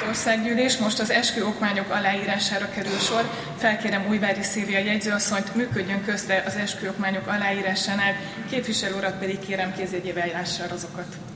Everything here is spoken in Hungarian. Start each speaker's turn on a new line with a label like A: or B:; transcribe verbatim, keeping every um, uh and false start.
A: Elnapolott országgyűlés, most az esküokmányok aláírására kerül sor. Felkérem Újvári Szilvia jegyzőasszonyt, működjön közre az esküokmányok aláírásánál, képviselő urat pedig kérem kézjegyével lássa azokat.